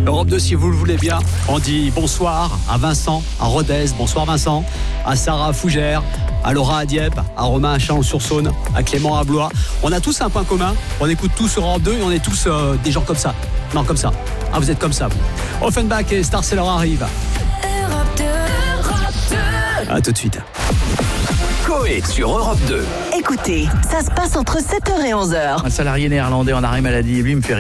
Europe 2, si vous le voulez bien. On dit bonsoir à Vincent, à Rodez. Bonsoir Vincent. À Sarah à Fougères, à Laura à Dieppe, à Romain à Chalon-sur-Saône, à Clément à Blois. On a tous un point commun. On écoute tous Europe 2 et on est tous des gens comme ça. Non, comme ça. Ah, vous êtes comme ça, vous. Offenbach et Star Sailor arrivent. Europe 2. À tout de suite. Coé sur Europe 2. Écoutez, ça se passe entre 7h et 11h. Un salarié néerlandais en arrêt maladie, lui me fait